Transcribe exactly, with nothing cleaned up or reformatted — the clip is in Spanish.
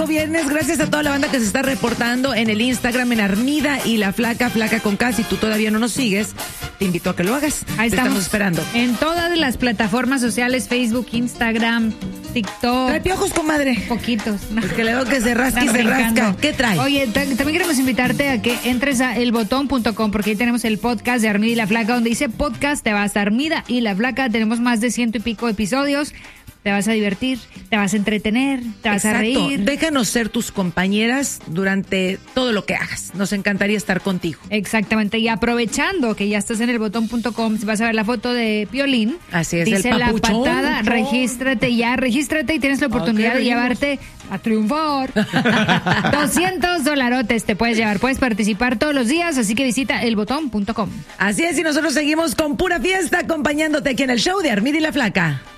Viernes, gracias a toda la banda que se está reportando en el Instagram, en Armida y la Flaca, Flaca con K. Si tú todavía no nos sigues, te invito a que lo hagas. Ahí te estamos, estamos esperando. En todas las plataformas sociales, Facebook, Instagram, TikTok. Trae piojos, comadre. Poquitos. No. Es que le veo que se rasca y se rasca. ¿Qué trae? Oye, también queremos invitarte a que entres a el botón punto com porque ahí tenemos el podcast de Armida y la Flaca, donde dice podcast, te vas a Armida y la Flaca. Tenemos más de ciento y pico episodios. Te vas a divertir, te vas a entretener, te vas Exacto. a reír. Déjanos ser tus compañeras durante todo lo que hagas. Nos encantaría estar contigo. Exactamente. Y aprovechando que ya estás en el botón punto com, vas a ver la foto de Piolín. Así es, dice el la papuchón. patada, regístrate ya, regístrate y tienes la oportunidad Okay, de llevarte a triunfar. doscientos dolarotes te puedes llevar. Puedes participar todos los días, así que visita el botón punto com. Así es, y nosotros seguimos con pura fiesta acompañándote aquí en el show de Armida y la Flaca.